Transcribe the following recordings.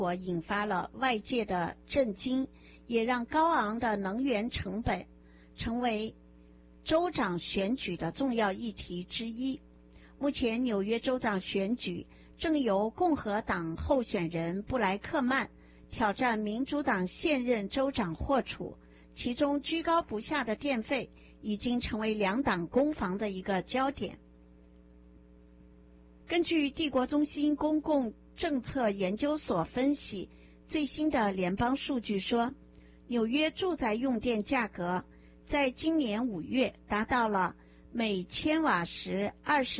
果引发了外界的震惊，也让高昂的能源成本成为州长选举的重要议题之一。目前纽约州长选举正由共和党候选人布莱克曼挑战民主党现任州长霍楚，其中居高不下的电费已经成为两党攻防的一个焦点。根据帝国中心公共政策研究所分析，最新的联邦数据说，纽约住宅用电价格在今年5月达到了每千瓦时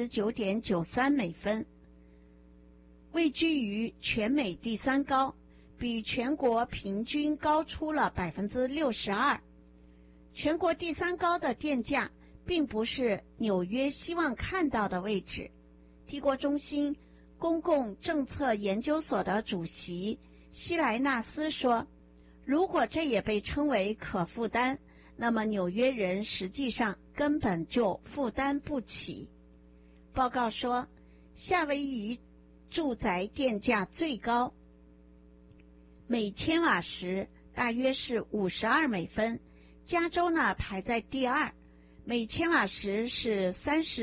29.93 美分，位居于全美第3高，比全国平均高出了 62%。 全国第3高的电价并不是纽约希望看到的位置。帝国中心公共政策研究所的主席希莱纳斯说，如果这也被称为可负担，那么纽约人实际上根本就负担不起。报告说，夏威夷住宅电价最高，每千瓦时大约是52美分，加州呢排在第2，每千瓦时是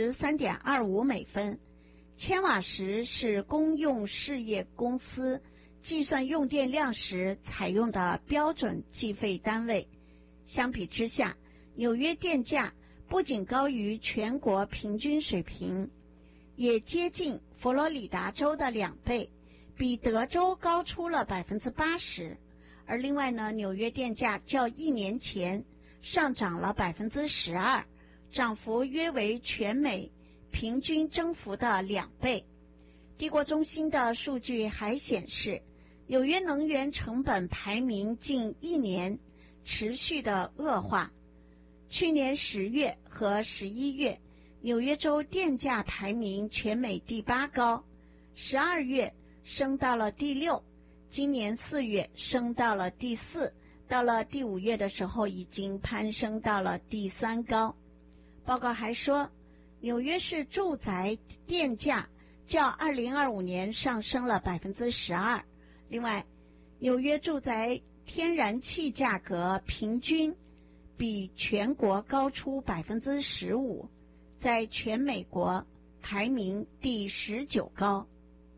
33.25 美分。千瓦时是公用事业公司计算用电量时采用的标准计费单位。相比之下，纽约电价不仅高于全国平均水平，也接近佛罗里达州的2倍，比德州高出了 80%。 而另外呢，纽约电价较1年前上涨了 12%， 涨幅约为全美平均增幅的2倍。帝国中心的数据还显示，纽约能源成本排名近1年持续的恶化。去年10月和11月，纽约州电价排名全美第8高，12月升到了第6，今年4月升到了第4，到了第5月的时候已经攀升到了第3高。报告还说，纽约市住宅电价较2025年上升了 12%。 另外，纽约住宅天然气价格平均比全国高出 15%， 在全美国排名第19高。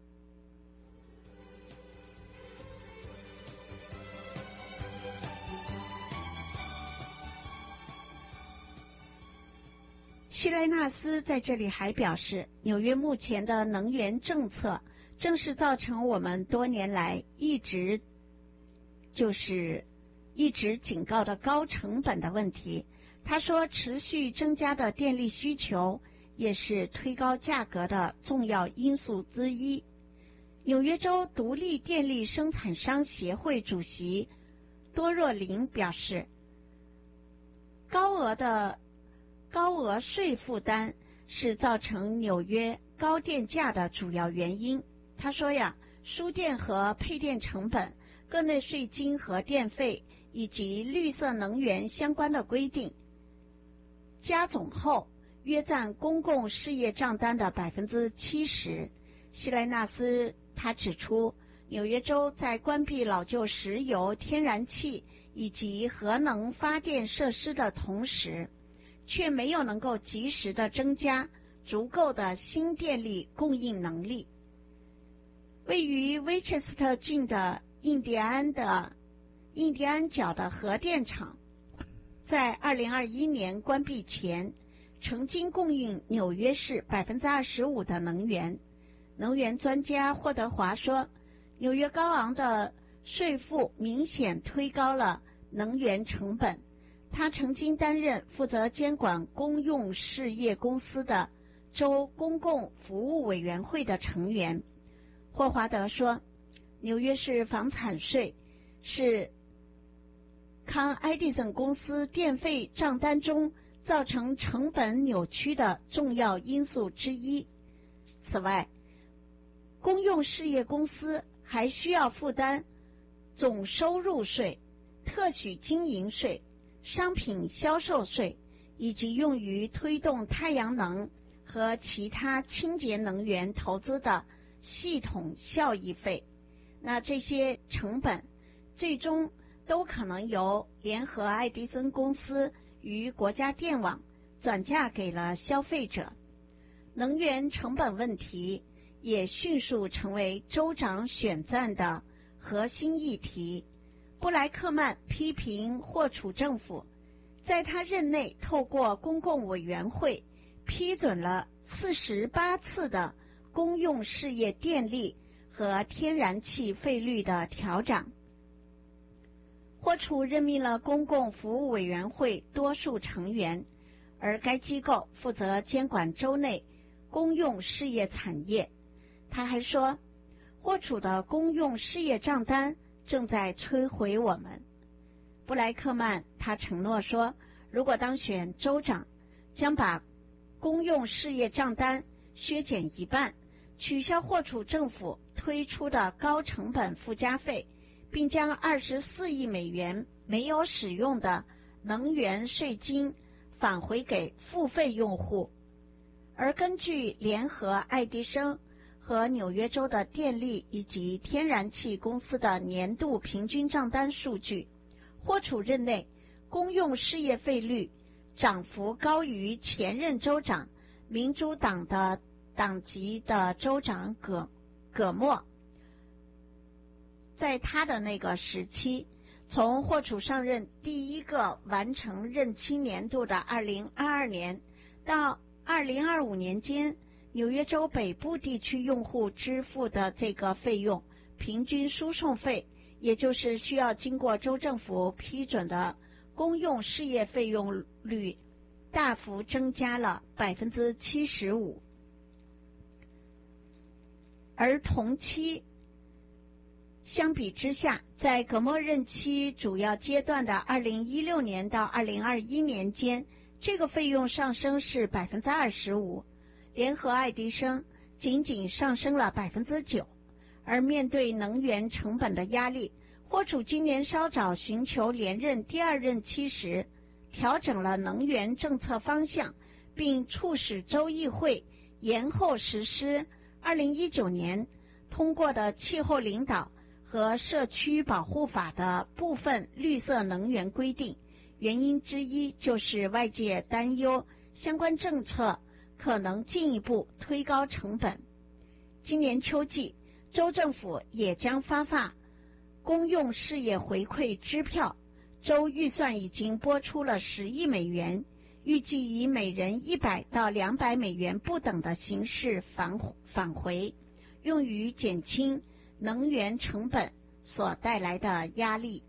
希莱纳斯在这里还表示，纽约目前的能源政策正是造成我们多年来一直警告的高成本的问题。他说，持续增加的电力需求也是推高价格的重要因素之一。纽约州独立电力生产商协会主席多若琳表示，高额税负担是造成纽约高电价的主要原因。他说呀，输电和配电成本、个内税金和电费以及绿色能源相关的规定加总后约占公共事业账单的 70%。 希莱纳斯他指出，纽约州在关闭老旧石油、天然气以及核能发电设施的同时，却没有能够及时的增加足够的新电力供应能力。位于威彻斯特郡的印第安角的核电厂在2021年关闭前曾经供应纽约市 25% 的能源。能源专家霍德华说，纽约高昂的税负明显推高了能源成本。他曾经担任负责监管公用事业公司的州公共服务委员会的成员。霍华德说，纽约市房产税是康埃迪森公司电费账单中造成成本扭曲的重要因素之一。此外，公用事业公司还需要负担总收入税、特许经营税、商品销售税以及用于推动太阳能和其他清洁能源投资的系统效益费。 那这些成本最终都可能由联合爱迪生公司与国家电网转嫁给了消费者。能源成本问题也迅速成为州长选战的核心议题。布莱克曼批评霍楚政府在他任内透过公共委员会批准了48次的公用事业电力和天然气费率的调整。霍楚任命了公共服务委员会多数成员，而该机构负责监管州内公用事业产业。他还说，霍楚的公用事业账单正在摧毁我们。布莱克曼他承诺说，如果当选州长，将把公用事业账单削减一半，取消霍楚政府推出的高成本附加费，并将24亿美元没有使用的能源税金返回给付费用户。而根据联合爱迪生和纽约州的电力以及天然气公司的年度平均账单数据，霍楚任内公用事业费率涨幅高于前任州长民主党的党籍的州长葛莫。在他的那个时期，从霍楚上任第一个完成任期年度的2022年到2025年间，纽约州北部地区用户支付的这个费用平均输送费，也就是需要经过州政府批准的公用事业费用率，大幅增加了75%。而同期相比之下，在葛莫任期主要阶段的2016年到2021年间，这个费用上升是25%，联合爱迪生仅仅上升了9%。而面对能源成本的压力，霍楚今年稍早寻求连任第二任期时，调整了能源政策方向，并促使州议会延后实施2019年通过的气候领导和社区保护法的部分绿色能源规定。原因之一就是外界担忧相关政策可能进一步推高成本。今年秋季，州政府也将发放公用事业回馈支票，州预算已经拨出了10亿美元，预计以每人100到200美元不等的形式返回，用于减轻能源成本所带来的压力。